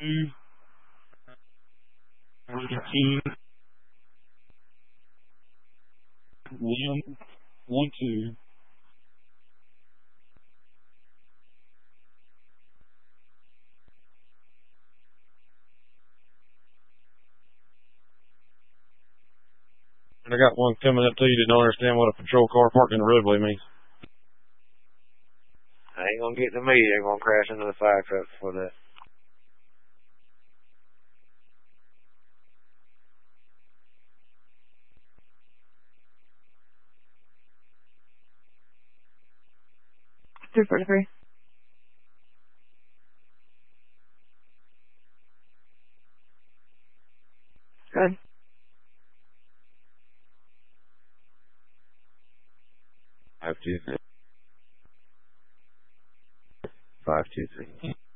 2, 1, 1, 2. I got one coming up to you that don't understand what a patrol car parked in the roadway means. I ain't gonna get to me. They're gonna crash into the fire truck for that. Three 43. Good. 523. 523.